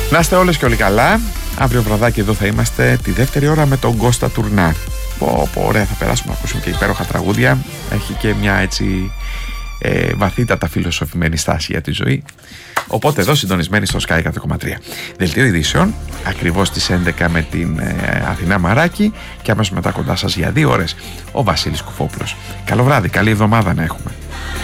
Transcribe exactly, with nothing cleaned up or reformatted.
Να είστε όλες και όλοι καλά. Αύριο βραδάκι εδώ θα είμαστε τη δεύτερη ώρα με τον Κώστα Τουρνά. Πω, πω, ωραία, θα περάσουμε να ακούσουμε και υπέροχα τραγούδια. Έχει και μια έτσι ε, βαθύτατα φιλοσοφημένη στάση για τη ζωή. Οπότε εδώ συντονισμένοι στο Sky εκατό κόμμα τρία. Δελτίο ειδήσεων ακριβώς στις έντεκα με την ε, Αθηνά Μαράκη και αμέσως μετά κοντά σας για δύο ώρες ο Βασίλης Κουφόπουλος. Καλό βράδυ, καλή εβδομάδα να έχουμε.